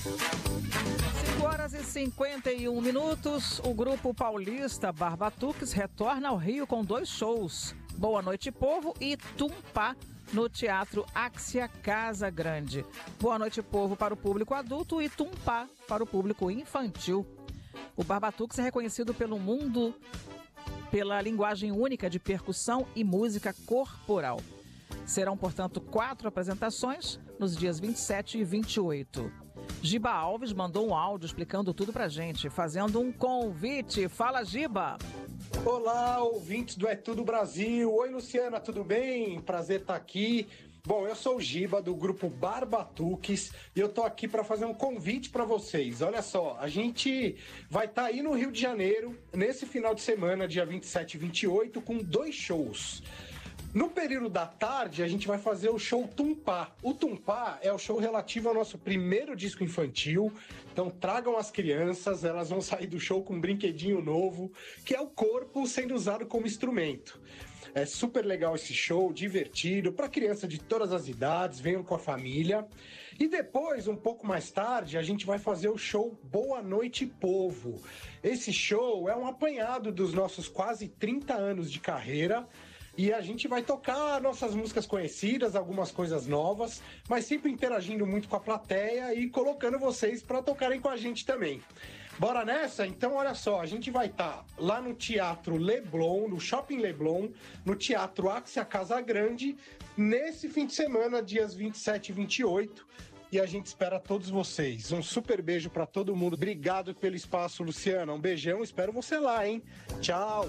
5h51. O grupo paulista Barbatuques retorna ao Rio com 2 shows. Boa Noite Povo e Tumpá, no Teatro Axia Casa Grande. Boa Noite Povo para o público adulto e Tumpá para o público infantil. O Barbatuques é reconhecido pelo mundo pela linguagem única de percussão e música corporal. Serão, portanto, 4 apresentações nos dias 27 e 28. Giba Alves mandou um áudio explicando tudo pra gente, fazendo um convite. Fala, Giba! Olá, ouvintes do É Tudo Brasil. Oi, Luciana, tudo bem? Prazer estar aqui. Bom, eu sou o Giba, do grupo Barbatuques, e eu tô aqui para fazer um convite para vocês. Olha só, a gente vai estar aí no Rio de Janeiro, nesse final de semana, dia 27 e 28, com 2 shows. No período da tarde, a gente vai fazer o show Tumpá. O Tumpá é o show relativo ao nosso primeiro disco infantil. Então tragam as crianças, elas vão sair do show com um brinquedinho novo, que é o corpo sendo usado como instrumento. É super legal esse show, divertido, para criança de todas as idades, venham com a família. E depois, um pouco mais tarde, a gente vai fazer o show Boa Noite Povo. Esse show é um apanhado dos nossos quase 30 anos de carreira. E a gente vai tocar nossas músicas conhecidas, algumas coisas novas, mas sempre interagindo muito com a plateia e colocando vocês para tocarem com a gente também. Bora nessa? Então, olha só, a gente vai estar lá no Teatro Leblon, no Shopping Leblon, no Teatro Axia Casa Grande, nesse fim de semana, dias 27 e 28. E a gente espera todos vocês. Um super beijo para todo mundo. Obrigado pelo espaço, Luciana. Um beijão, espero você lá, hein? Tchau!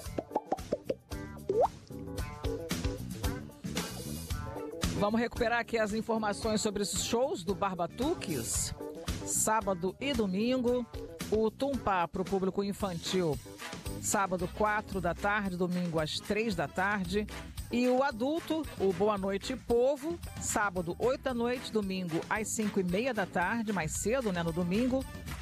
Vamos recuperar aqui as informações sobre esses shows do Barbatuques. Sábado e domingo, o Tumpá para o público infantil, sábado 4 da tarde, domingo às 3 da tarde. E o adulto, o Boa Noite Povo, sábado 8 da noite, domingo às 5h30 da tarde, mais cedo, né, no domingo,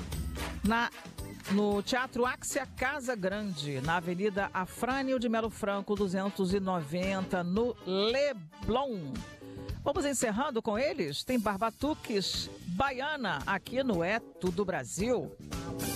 no Teatro Axia Casa Grande, na Avenida Afrânio de Melo Franco, 290, no Leblon. Vamos encerrando com eles. Tem Barbatuques Baiana aqui no É Tudo Brasil.